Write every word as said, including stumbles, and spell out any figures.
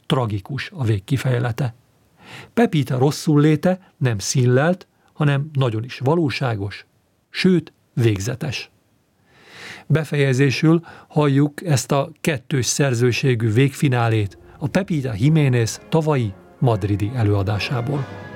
tragikus a végkifejlete. Pepita rosszul léte nem színlelt, hanem nagyon is valóságos, sőt végzetes. Befejezésül halljuk ezt a kettős szerzőségű végfinálét a Pepita Jiménez tavalyi madridi előadásából.